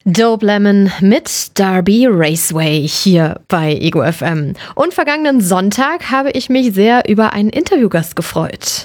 Dope Lemon mit Derby Raceway hier bei Ego FM. Und vergangenen Sonntag habe ich mich sehr über einen Interviewgast gefreut.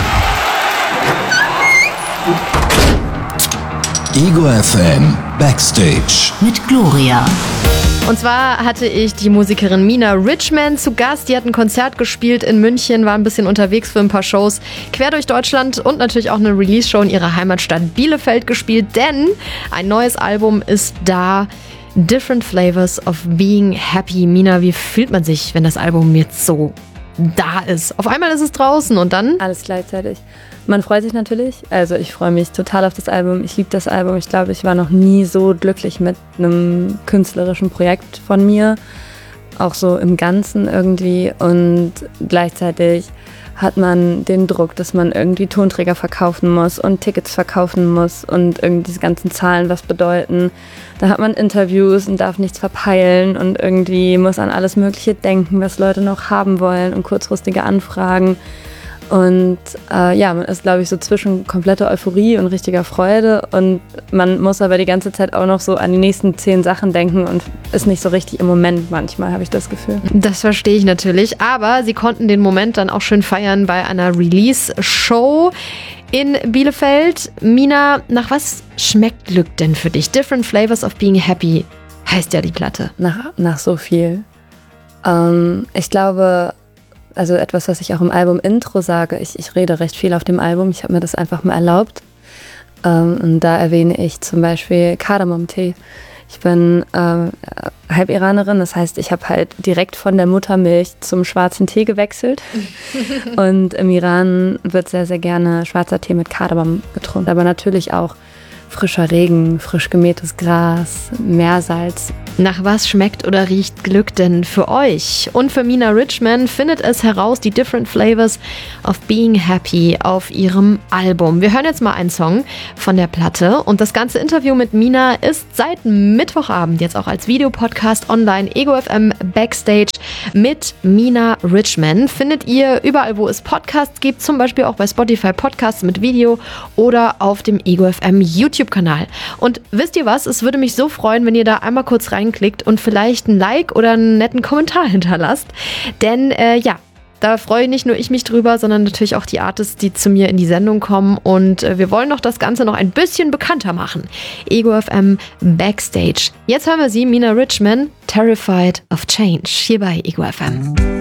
Ego FM Backstage mit Gloria. Und zwar hatte ich die Musikerin Mina Richman zu Gast. Die hat ein Konzert gespielt in München, war ein bisschen unterwegs für ein paar Shows quer durch Deutschland und natürlich auch eine Release-Show in ihrer Heimatstadt Bielefeld gespielt, denn ein neues Album ist da. Different Flavors of Being Happy. Mina, wie fühlt man sich, wenn das Album jetzt so da ist? Auf einmal ist es draußen und dann? Alles gleichzeitig. Man freut sich natürlich. Also ich freue mich total auf das Album. Ich liebe das Album. Ich glaube, ich war noch nie so glücklich mit einem künstlerischen Projekt von mir. Auch so im Ganzen irgendwie. Und gleichzeitig hat man den Druck, dass man irgendwie Tonträger verkaufen muss und Tickets verkaufen muss und irgendwie diese ganzen Zahlen was bedeuten. Da hat man Interviews und darf nichts verpeilen und irgendwie muss an alles Mögliche denken, was Leute noch haben wollen und kurzfristige Anfragen. Und man ist, glaube ich, so zwischen kompletter Euphorie und richtiger Freude und man muss aber die ganze Zeit auch noch so an die nächsten 10 Sachen denken und ist nicht so richtig im Moment manchmal, habe ich das Gefühl. Das verstehe ich natürlich, aber sie konnten den Moment dann auch schön feiern bei einer Release-Show in Bielefeld. Mina, nach was schmeckt Glück denn für dich? Different Flavors of Being Happy heißt ja die Platte. Nach so viel. Ich glaube, also etwas, was ich auch im Album-Intro sage, ich rede recht viel auf dem Album, ich habe mir das einfach mal erlaubt. Und da erwähne ich zum Beispiel Kardamomtee. Ich bin halb Iranerin, das heißt, ich habe halt direkt von der Muttermilch zum schwarzen Tee gewechselt. Und im Iran wird sehr, sehr gerne schwarzer Tee mit Kardamom getrunken. Aber natürlich auch frischer Regen, frisch gemähtes Gras, Meersalz. Nach was schmeckt oder riecht Glück denn für euch? Und für Mina Richman findet es heraus, die Different Flavors of Being Happy auf ihrem Album. Wir hören jetzt mal einen Song von der Platte und das ganze Interview mit Mina ist seit Mittwochabend jetzt auch als Videopodcast online. Ego FM Backstage mit Mina Richman findet ihr überall, wo es Podcasts gibt, zum Beispiel auch bei Spotify Podcasts mit Video oder auf dem Ego FM YouTube-Kanal. Und wisst ihr was? Es würde mich so freuen, wenn ihr da einmal kurz reinklickt und vielleicht ein Like oder einen netten Kommentar hinterlasst. Denn da freue nicht nur ich mich drüber, sondern natürlich auch die Artists, die zu mir in die Sendung kommen. Und wir wollen noch das Ganze noch ein bisschen bekannter machen. Ego FM Backstage. Jetzt hören wir sie, Mina Richman, Terrified of Change, hier bei Ego FM.